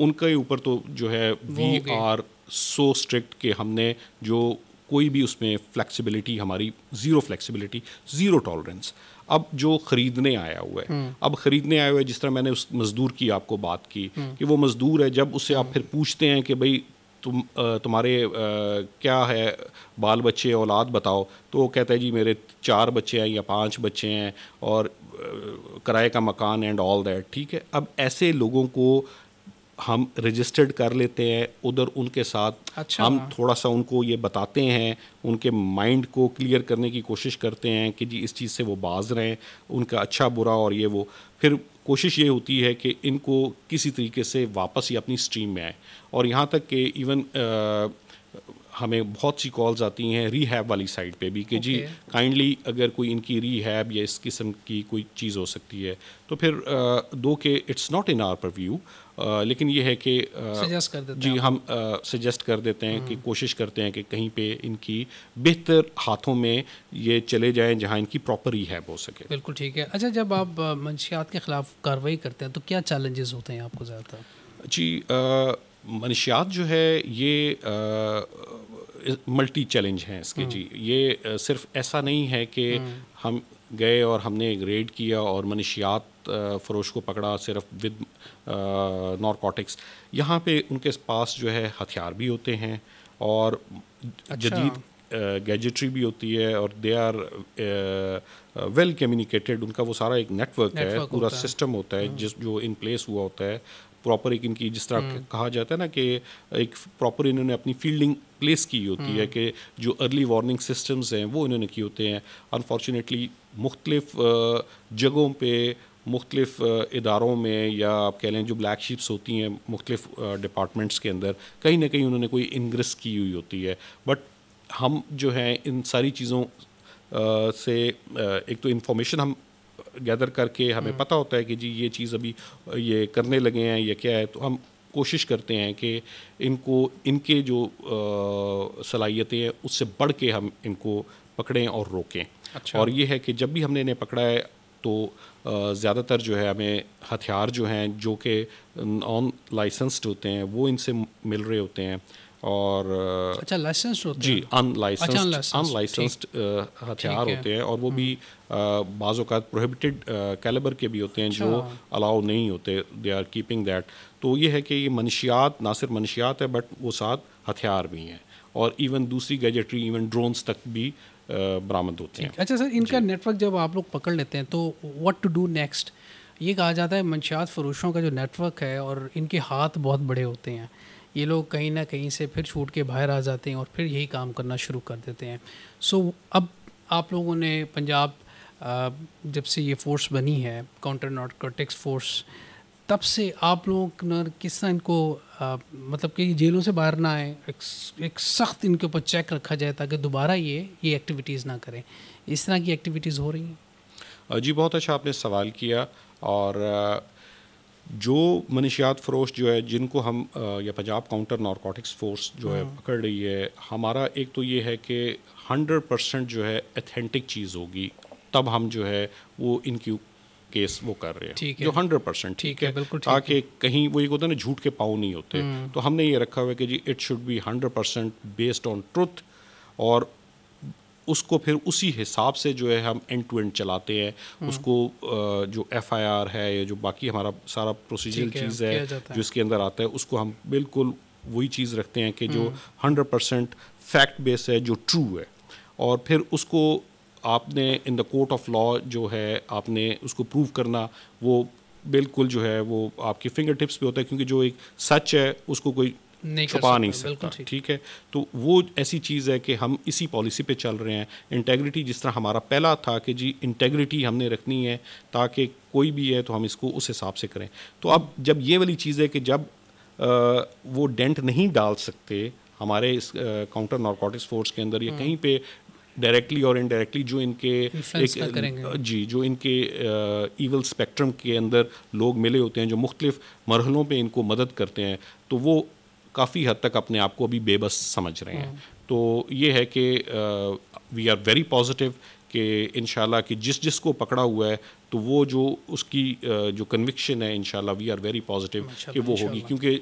ان کے اوپر تو جو ہے وی آر سو اسٹرکٹ کہ ہم نے جو کوئی بھی اس میں فلیکسیبلٹی ہماری زیرو فلیکسیبلٹی، زیرو ٹالرنس. اب جو خریدنے آیا ہوا ہے، اب خریدنے آیا ہوا ہے، جس طرح میں نے اس مزدور کی آپ کو بات کی کہ وہ مزدور ہے، جب اس سے آپ پھر پوچھتے ہیں کہ بھائی تمہارے کیا ہے بال بچے اولاد بتاؤ، تو وہ کہتا ہے جی میرے 4 بچے ہیں یا 5 بچے ہیں اور کرائے کا مکان اینڈ آل دیٹ. ٹھیک ہے، اب ایسے لوگوں کو ہم رجسٹرڈ کر لیتے ہیں ادھر، ان کے ساتھ ہم تھوڑا سا ان کو یہ بتاتے ہیں، ان کے مائنڈ کو کلیئر کرنے کی کوشش کرتے ہیں کہ جی اس چیز سے وہ باز رہیں، ان کا اچھا برا اور یہ وہ. پھر کوشش یہ ہوتی ہے کہ ان کو کسی طریقے سے واپس ہی اپنی اسٹریم میں آئیں. اور یہاں تک کہ ایون ہمیں بہت سی کالز آتی ہیں ری ہیب والی سائڈ پہ بھی کہ جی کائنڈلی اگر کوئی ان کی ری ہیب یا اس قسم کی کوئی چیز ہو سکتی ہے، تو پھر دو کہ it's not in our purview, لیکن یہ ہے کہ جی ہم سجیسٹ کر دیتے ہیں کہ کوشش کرتے ہیں کہ کہیں پہ ان کی بہتر ہاتھوں میں یہ چلے جائیں جہاں ان کی پراپر ری ہیب ہو سکے. بالکل ٹھیک ہے. اچھا، جب آپ منشیات کے خلاف کارروائی کرتے ہیں تو کیا چیلنجز ہوتے ہیں آپ کو زیادہ تر؟ جی منشیات جو ہے یہ ملٹی چیلنج ہیں اس کے. جی یہ صرف ایسا نہیں ہے کہ ہم گئے اور ہم نے ریڈ کیا اور منشیات فروش کو پکڑا صرف ود نارکوٹکس. یہاں پہ ان کے پاس جو ہے ہتھیار بھی ہوتے ہیں اور جدید گیجٹری بھی ہوتی ہے، اور دے آر ویل کمیونیکیٹڈ. ان کا وہ سارا ایک نیٹ ورک ہے، پورا سسٹم ہوتا ہے جو ان پلیس ہوا ہوتا ہے پراپر. ایک ان کی جس طرح کہا جاتا ہے نا کہ ایک پراپر انہوں نے اپنی فیلڈنگ پلیس کی ہوتی ہے کہ جو ارلی وارننگ سسٹمز ہیں وہ انہوں نے کی ہوتے ہیں. انفارچونیٹلی مختلف جگہوں پہ، مختلف اداروں میں، یا آپ کہہ لیں جو بلیک شیپس ہوتی ہیں مختلف ڈپارٹمنٹس کے اندر، کہیں نہ کہیں انہوں نے کوئی انگریس کی ہوئی ہوتی ہے. بٹ ہم جو ہیں ان ساری چیزوں سے ایک تو انفارمیشن ہم گیدر کر کے ہمیں پتہ ہوتا ہے کہ جی یہ چیز ابھی یہ کرنے لگے ہیں یا کیا ہے، تو ہم کوشش کرتے ہیں کہ ان کو ان کے جو صلاحیتیں ہیں اس سے بڑھ کے ہم ان کو پکڑیں اور روکیں. اور یہ ہے کہ جب بھی ہم نے انہیں پکڑا ہے تو زیادہ تر جو ہے ہمیں ہتھیار جو ہیں جو کہ نان لائسنسڈ ہوتے ہیں وہ ان سے مل رہے ہوتے ہیں. اور جی ان لائسنسڈ ہتھیار ہوتے ہیں، اور وہ بھی بعض اوقات پروہیبٹڈ کیلیبر کے بھی ہوتے ہیں جو الاؤ نہیں ہوتے. They are keeping that. تو یہ ہے کہ یہ منشیات نہ صرف منشیات ہے بٹ وہ ساتھ ہتھیار بھی ہیں، اور ایون دوسری گیجٹری، ایون ڈرونز تک بھی برآمد ہوتے ہیں. اچھا سر، ان کا نیٹ ورک جب آپ لوگ پکڑ لیتے ہیں تو واٹ ٹو ڈو نیکسٹ؟ یہ کہا جاتا ہے منشیات فروشوں کا جو نیٹ ورک ہے اور ان کے ہاتھ بہت بڑے ہوتے ہیں، یہ لوگ کہیں نہ کہیں سے پھر چھوٹ کے باہر آ جاتے ہیں اور پھر یہی کام کرنا شروع کر دیتے ہیں. سو اب آپ لوگوں نے پنجاب جب سے یہ فورس بنی ہے کاؤنٹر نارکوٹکس فورس، تب سے آپ لوگوں نے کس طرح ان کو مطلب کہ جیلوں سے باہر نہ آئیں، ایک سخت ان کے اوپر چیک رکھا جائے تاکہ دوبارہ یہ ایکٹیویٹیز نہ کریں؟ اس طرح کی ایکٹیویٹیز ہو رہی ہیں؟ جی بہت اچھا آپ نے سوال کیا. اور جو منشیات فروش جو ہے جن کو ہم یا پنجاب کاؤنٹر نارکوٹکس فورس جو ہے پکڑ رہی ہے، ہمارا ایک تو یہ ہے کہ 100% جو ہے ایتھینٹک چیز ہوگی، تب ہم جو ہے وہ ان کی کیس وہ کر رہے ہیں جو 100% ٹھیک ہے، تاکہ کہیں وہ ایک ہوتا ہے نا جھوٹ کے پاؤں نہیں ہوتے. تو ہم نے یہ رکھا ہوا ہے کہ جی it should be 100% based on truth, اور اس کو پھر اسی حساب سے جو ہے ہم اینڈ ٹو اینڈ چلاتے ہیں. اس کو جو ایف آئی آر ہے یا جو باقی ہمارا سارا پروسیجرل چیز ہے جو اس کے اندر آتا ہے، اس کو ہم بالکل وہی چیز رکھتے ہیں کہ جو 100% فیکٹ بیس ہے، جو ٹرو ہے. اور پھر اس کو آپ نے ان دا کورٹ آف لا جو ہے آپ نے اس کو پروو کرنا، وہ بالکل جو ہے وہ آپ کے فنگر ٹپس پہ ہوتا ہے، کیونکہ جو ایک سچ ہے اس کو کوئی چھپا نہیں سکتا. ٹھیک ہے، تو وہ ایسی چیز ہے کہ ہم اسی پالیسی پہ چل رہے ہیں. انٹیگریٹی جس طرح ہمارا پہلا تھا کہ جی انٹیگریٹی ہم نے رکھنی ہے تاکہ کوئی بھی ہے تو ہم اس کو اس حساب سے کریں. تو اب جب یہ والی چیز ہے کہ جب وہ ڈینٹ نہیں ڈال سکتے ہمارے اس کاؤنٹر نارکوٹکس فورس کے اندر یا کہیں پہ ڈائریکٹلی اور انڈائریکٹلی جو ان کے جی جو ان کے ایول اسپیکٹرم کے اندر لوگ ملے ہوتے ہیں جو مختلف مرحلوں پہ ان کو مدد کرتے ہیں، تو وہ کافی حد تک اپنے آپ کو ابھی بے بس سمجھ رہے ہیں. تو یہ ہے کہ وی آر ویری پازیٹیو کہ انشاءاللہ کہ جس کو پکڑا ہوا ہے تو وہ جو اس کی جو کنوکشن ہے انشاءاللہ وی آر ویری پازیٹیو کہ وہ ہوگی. کیونکہ